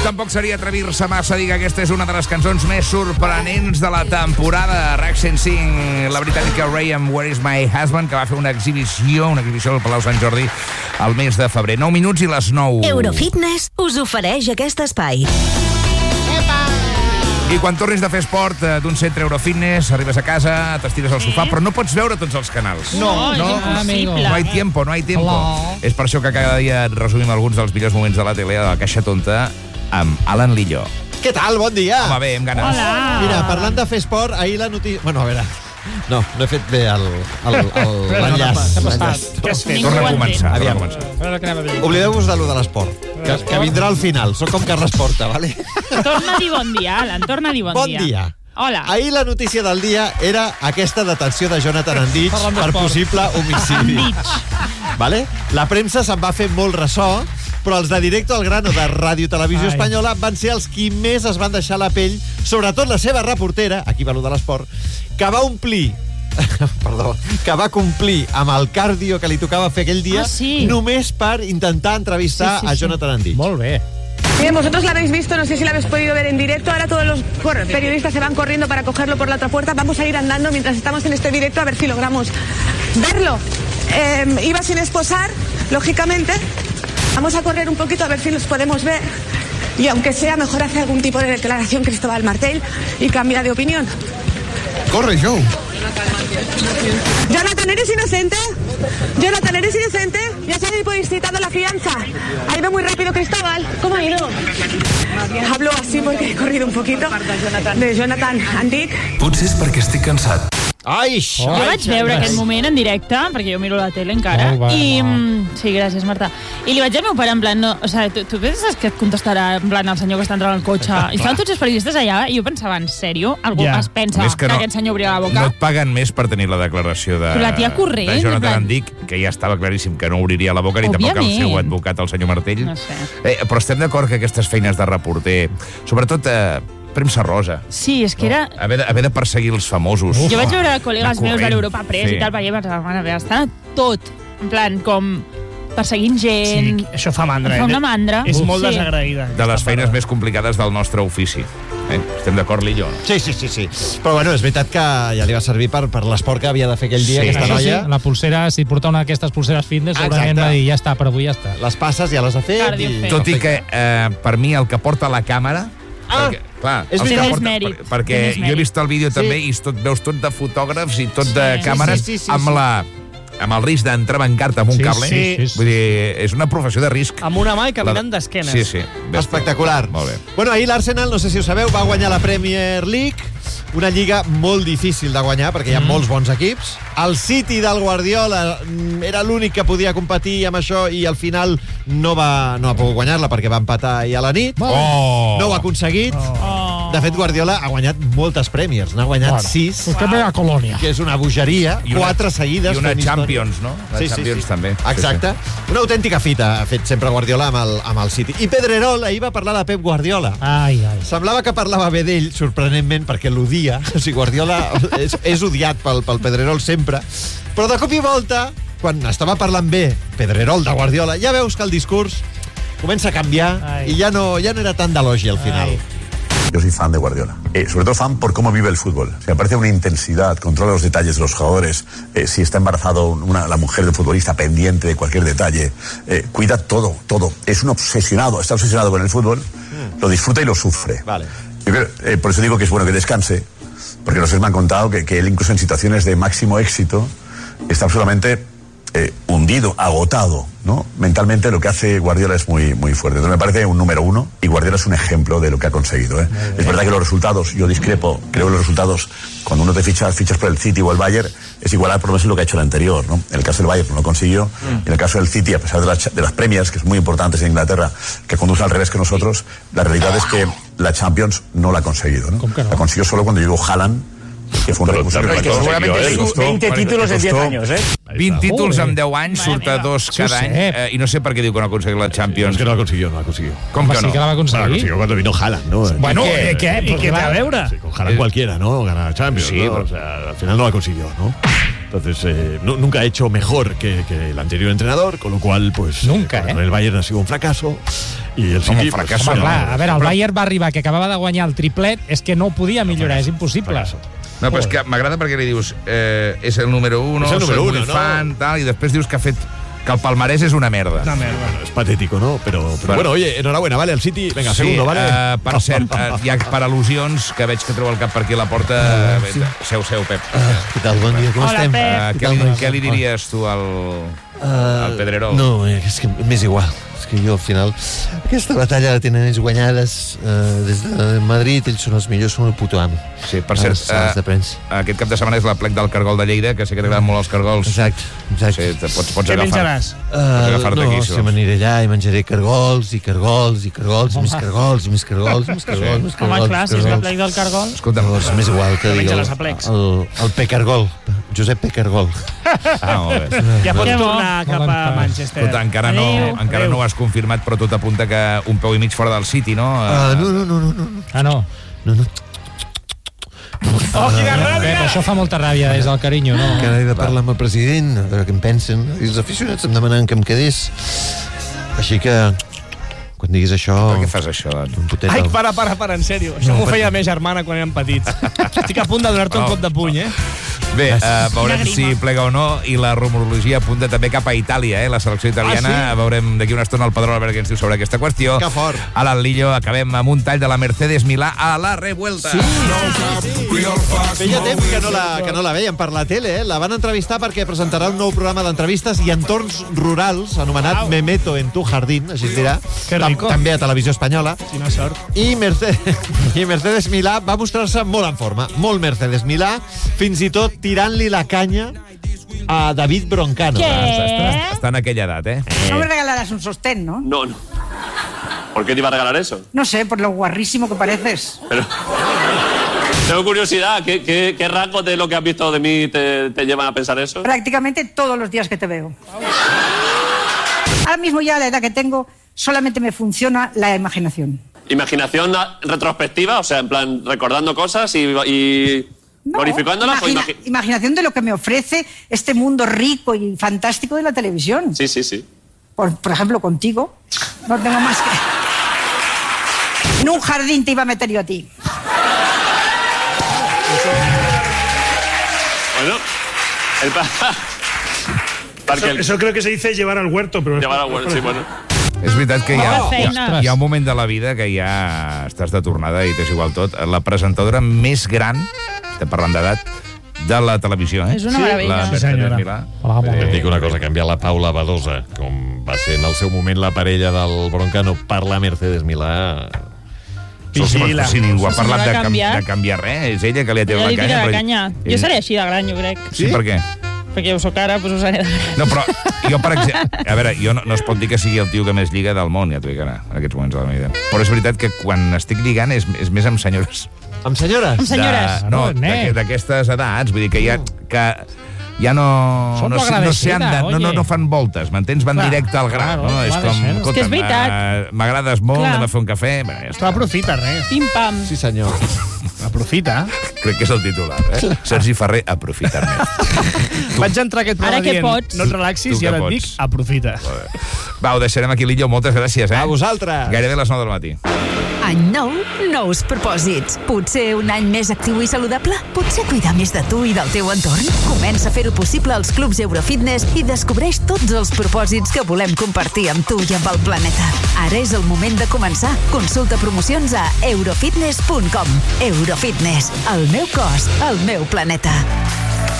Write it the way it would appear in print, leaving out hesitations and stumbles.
tampoc seria atrevir-se massa a dir que aquesta és una de les cançons més sorprenents de la temporada. Raxen Singh, la britànica Ray amb Where is my husband, que va fer una exhibició al Palau Sant Jordi al mes de febrer. 9 minuts i les 9. Eurofitness us ofereix aquest espai. I quan tornis de fer esport d'un centre Eurofitness, arribes a casa, t'estires al sofà, però no pots veure tots els canals. No, amigo. No hay tiempo. És per això que cada dia resumim alguns dels millors moments de la tele de la Caixa Tonta amb Alan Lillo. Què tal? Bon dia. Home, bé, amb ganes. Hola. Mira, parlant de fer esport, ahir la notícia... Bueno, a veure... No he fet bé l'enllaç. Torna a començar. Oblideu-vos de lo de l'esport, que vindrà al final. Soc com Carles Porta, vale? Torna a dir bon dia, Alan, torna a dir bon dia. Bon dia. Hola. Ahir la notícia del dia era aquesta detenció de Jonathan Andich per possible homicidi. Vale? La premsa se'n va fer molt ressò, però els de Directo al Grano de Ràdio Televisió Espanyola van ser els qui més es van deixar la pell, sobretot la seva reportera, aquí va lo de l'esport, que va omplir que va complir amb el cardio que li tocava fer aquell dia només per intentar entrevistar a Jonathan Andich. Molt bé. Bien, vosotros la habéis visto, no sé si la habéis podido ver en directo. Ahora todos los periodistas se van corriendo para cogerlo por la otra puerta. Vamos a ir andando mientras estamos en este directo a ver si logramos verlo. Iba sin esposar, lógicamente. Vamos a correr un poquito a ver si los podemos ver. Y aunque sea, mejor hace algún tipo de declaración Cristóbal Martel y cambia de opinión. Corre, Joe. Jonathan, ¿eres inocente? Jonathan, ¿eres inocente? Ya se ha solicitado la fianza. Ha ido muy rápido, Cristóbal. ¿Cómo ha ido? Hablo así porque he corrido un poquito. De Jonathan Andich. Potser és perquè estic cansat. Ai, jo vaig veure aquest moment en directe, perquè jo miro la tele encara, sí, gràcies, Marta. I li vaig dir al meu pare en plan, tu penses que et contestarà en plan el senyor que està entrant al cotxe? I estaven tots els periodistes allà i jo pensava, en sèrio? Algú es pensa que aquest senyor obrirà la boca? No et paguen més per tenir la declaració de Jonathan Andich, que ja estava claríssim que no obriria la boca, ni tampoc el seu advocat, el senyor Martell. No sé. Però estem d'acord que aquestes feines de reporter, sobretot premsa rosa. Sí, és que era... Haver de perseguir els famosos. Jo vaig veure col·legues meus de l'Europa Press i tal, perquè estan a tot, en plan, com perseguint gent... Sí, això fa mandra. Fa una mandra. És molt desagraïda. De les feines més complicades del nostre ofici. Estem d'acord, Lillo? Sí. Però bueno, és veritat que ja li va servir per l'esport que havia de fer aquell dia, aquesta noia. La pulsera, si porta una d'aquestes pulseres fitness, segurament va dir, ja està, per avui ja està. Les passes ja les ha fet. Tot i que, per mi, el que porta la càmera... Clar, perquè jo he vist el vídeo també i veus tot de fotògrafs i tot de càmeres amb el risc d'entrebancar-te amb un cable. Vull dir, és una professió de risc. Amb una mà i caminant d'esquenes. Sí. Espectacular. Molt bé. Bueno, ahir l'Arsenal, no sé si ho sabeu, va guanyar la Premier League, una lliga molt difícil de guanyar perquè hi ha molts bons equips. El City del Guardiola era l'únic que podia competir amb això i al final no ha pogut guanyar-la perquè va empatar ahir a la nit. No ho ha aconseguit. De fet, Guardiola ha guanyat moltes Premiers. N'ha guanyat 6. Que és una bogeria. 4 seguides. I una Champions, no? La Champions també. Exacte. Una autèntica fita ha fet sempre Guardiola amb el City. I Pedrerol ahir va parlar de Pep Guardiola. Semblava que parlava bé d'ell, sorprenentment, perquè l'odia. O sigui, Guardiola és odiat pel Pedrerol sempre. Però de cop i volta, quan estava parlant bé Pedrerol de Guardiola, ja veus que el discurs comença a canviar i ja no era tan d'elogi al final. Yo soy fan de Guardiola, sobre todo fan por cómo vive el fútbol. Me parece una intensidad, controla los detalles de los jugadores, si está embarazado la mujer del futbolista, pendiente de cualquier detalle, cuida todo. Es un obsesionado, está obsesionado con el fútbol, lo disfruta y lo sufre. Vale. Yo creo, por eso digo que es bueno que descanse, porque los me han contado que él incluso en situaciones de máximo éxito está absolutamente hundido, agotado, ¿no? Mentalmente lo que hace Guardiola es muy, muy fuerte. Entonces me parece un número 1 y Guardiola es un ejemplo de lo que ha conseguido, ¿eh? Es verdad que los resultados, yo discrepo, creo que los resultados, cuando uno te fichas por el City o el Bayern, es igualar por lo menos lo que ha hecho el anterior, ¿no? En el caso del Bayern no lo consiguió, en el caso del City, a pesar de las Premiers, que es muy importantes en Inglaterra, que conducen al revés que nosotros, la realidad es que la Champions no la ha conseguido, ¿no? La consiguió solo cuando llegó Haaland, que fue un recurso que seguramente 20 títulos en 10 años, ¿eh? 20 títols en 10 anys, surt a 2 cada any, i no sé per què diu que no ha aconseguit la Champions. Es que no la consiguió. Com que no? Sí que la va aconseguir. La consiguió cuando vino Haaland, ¿no? Bueno, ¿qué? ¿Y qué va a veure? Sí, con Haaland cualquiera, ¿no? Gana la Champions, sí, ¿no? O sea, al final no la consiguió, ¿no? Entonces, nunca ha hecho mejor que el anterior entrenador, con lo cual, pues... Nunca, el Bayern ha sido un fracaso. I el City... Home, clar, a veure, el Bayern va arribar, que acabava de guanyar el triplet, és que no podia millorar, és impossible. No, però és que m'agrada perquè li dius és el número 1, soy muy fan, tal, i després dius que ha fet que el palmarès és una merda. Una merda. És patético, ¿no? Però bueno, oye, enhorabuena, vale, el City, venga, segundo, vale? Per cert, ja per al·lusions, que veig que treu el cap per aquí a la porta, seu, Pep. Què tal, bon dia, com estem? Què li diries tu al Pedrerol? No, és que m'és igual. És que jo, al final, aquesta batalla la tenen ells guanyades des de Madrid, ells són els millors, són el puto amo. Sí, per cert, aquest cap de setmana és la plec del Cargol de Lleida, que sé que t'agraden molt els cargols. Exacte. Sí, pots agafar-te aquí. No, m'aniré allà i menjaré cargols, i més cargols. Home, clar, si és la plec del cargol. Escolta, m'és igual que digui el P-Cargol, Josep P-Cargol. Molt bé. Ja pots tornar cap a Manchester. Escolta, encara no ho has confirmat, però tot apunta que un peu i mig fora del City, no? No. Oh, quina ràbia! Això fa molta ràbia des del carinyo, no? Encara he de parlar amb el president, a veure què em pensen. I els aficionats em demanen que em quedés. Així que, quan diguis això... Per què fas això? Ai, para, en sèrio. Això m'ho feia més germana quan érem petits. Estic a punt de donar-te un cop de puny, Bé, veurem si plega o no, i la rumorologia apunta també cap a Itàlia, la selecció italiana. Veurem d'aquí una estona el Pedrol a veure què ens diu sobre aquesta qüestió. Que fort. A l'Atlillo acabem amb un tall de la Mercedes Milà a la revuelta. Feia temps que no la veiem per la tele, La van entrevistar perquè presentarà un nou programa d'entrevistes i entorns rurals, anomenat Memeto en tu jardín, així es dirà. Que rico. També a Televisió Espanyola. Quina sort. I Mercedes Milà va mostrar-se molt en forma, molt Mercedes Milà, fins i tot tirant-li la canya a David Broncano. Està en aquella edat, No me regalarás un sostén, ¿no? No. ¿Por qué te iba a regalar eso? No sé, por lo guarrísimo que pareces. Pero... Tengo curiosidad, ¿qué rasgos de lo que has visto de mí te llevan a pensar eso? Prácticamente todos los días que te veo. Ahora mismo ya a la edad que tengo, solamente me funciona la imaginación. ¿Imaginación retrospectiva? O sea, en plan, recordando cosas y glorificándolas. Imaginación de lo que me ofrece este mundo rico y fantástico de la televisión. Sí. Por ejemplo, contigo, no tengo más que... En un jardín te iba a meter yo a ti. Bueno, eso creo que se dice llevar al huerto. Pero llevar al huerto, sí, bueno. És veritat que hi ha un moment de la vida que ja estàs de tornada i t'és igual tot. La presentadora més gran, estem parlant d'edat, de la televisió, És una meravella. La Mercedes Milà. Et dic una cosa, canviar la Paula Badosa, com va ser en el seu moment la parella del Broncano, per la Mercedes Milà... Si ningú ha parlat de canviar res, és ella que li ha tret la canya. Jo seré així de gran, jo crec. Sí, per què? Perquè jo soc ara, doncs ho seré de gran. No, però jo, per exemple... A veure, jo no es pot dir que sigui el tio que més lliga del món, ja t'ho dic ara, en aquests moments de la meva vida. Però és veritat que quan estic lligant és més amb senyores. Amb senyores? Amb senyores. No, d'aquestes edats, vull dir que ja no fan voltes, m'entens? Van directe al gra, no? És com, que és veritat. M'agrades molt, anem a fer un cafè... Tu aprofita, res. Pim-pam. Sí, senyor. Aprofita. Crec que és el titular, Sergi Ferrer, aprofitar-me. Vaig entrar aquest programa dient, no et relaxis, i ara et dic, aprofita. Va, ho deixarem aquí, Lillo, moltes gràcies, A vosaltres. Gairebé les 9 del matí. Any nou, nous propòsits. Potser un any més actiu i saludable? Potser cuidar més de tu i del teu entorn? Comença a fer-ho possible als clubs Eurofitness i descobreix tots els propòsits que volem compartir amb tu i amb el planeta. Ara és el moment de començar. Consulta promocions a eurofitness.com. Eurofitness, el meu cos, el meu planeta.